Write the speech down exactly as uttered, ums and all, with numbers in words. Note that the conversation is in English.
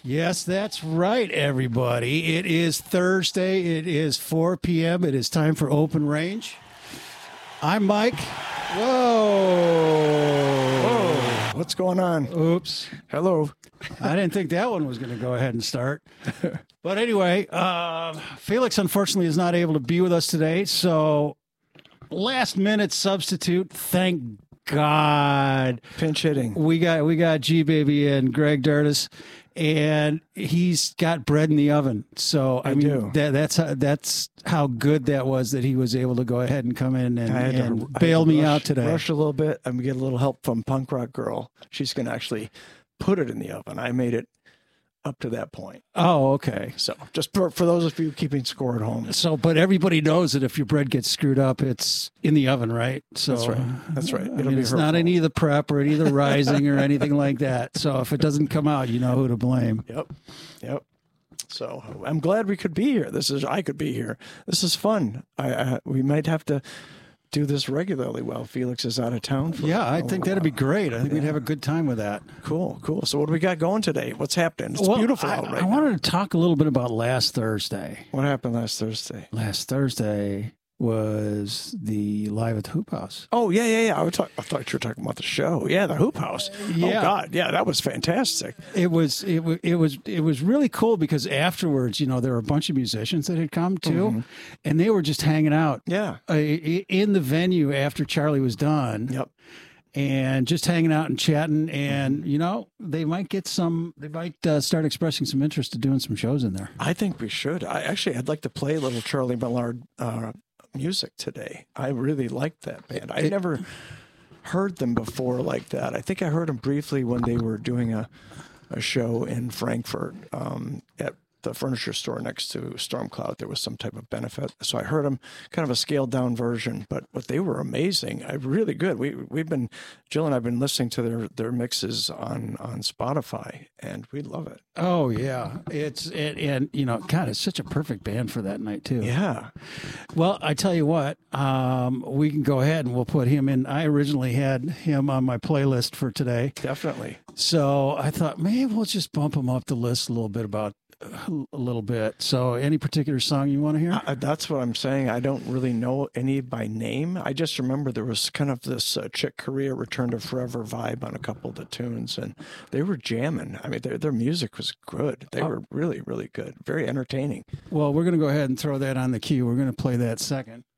Yes, that's right, everybody. It is Thursday. It is four p.m. It is time for Open Range. I'm Mike. Whoa. Whoa. What's going on? Oops. Hello. I didn't think that one was going to go ahead and start. But anyway, uh, Felix, unfortunately, is not able to be with us today. So last minute substitute, thank God. Pinch hitting. We got we got G Baby and Greg Dirtis, and he's got bread in the oven. So I, I mean do. that that's how, that's how good that was that he was able to go ahead and come in and, I had and to, I bail had to me rush, out today. Rush a little bit. I'm gonna get a little help from Punk Rock Girl. She's gonna actually put it in the oven. I made it up to that point. Oh, okay. So just for, for those of you keeping score at home. So, but everybody knows that if your bread gets screwed up, it's in the oven, right? So That's right. That's right. I It'll mean, be it's hurtful. not any of the prep or any of the rising or anything like that. So if it doesn't come out, you know who to blame. Yep. Yep. So I'm glad we could be here. This is I could be here. This is fun. I, I we might have to do this regularly while Felix is out of town. For Yeah, I a think while. that'd be great. I think Yeah. we'd have a good time with that. Cool, cool. So what do we got going today? What's happening? It's Well, beautiful I, out right I now. wanted to talk a little bit about last Thursday. What happened last Thursday? Last Thursday was the Live at the Hoop House. Oh, yeah, yeah, yeah. I, would talk, I thought you were talking about the show. Yeah, the Hoop House. Yeah. Oh, God. Yeah, that was fantastic. It was it was it was it was really cool because afterwards, you know, there were a bunch of musicians that had come too, Mm-hmm. and they were just hanging out Yeah. uh, i- in the venue after Charlie was done. Yep. And just hanging out and chatting, and you know, they might get some. They might uh, start expressing some interest in doing some shows in there. I think we should. I actually, I'd like to play a little Charlie Millard uh, music today. I really liked that band. I It- never heard them before like that. I think I heard them briefly when they were doing a a show in Frankfurt um, at the furniture store next to Stormcloud. There was some type of benefit, so I heard them kind of a scaled down version. But but they were amazing. I really good. We we've been Jill and I've been listening to their their mixes on on Spotify, and we love it. Oh yeah, it's and, and you know, God, it's such a perfect band for that night too. Yeah. Well, I tell you what, um, we can go ahead and we'll put him in. I originally had him on my playlist for today, Definitely. so I thought maybe we'll just bump him up the list a little bit about a little bit. So, any particular song you want to hear? Uh, that's what I'm saying. I don't really know any by name. I just remember there was kind of this uh, Chick Corea Return to Forever vibe on a couple of the tunes, and they were jamming. I mean, their their music was good. They were really, really good. Very entertaining. Well, we're going to go ahead and throw that on the queue. We're going to play that second.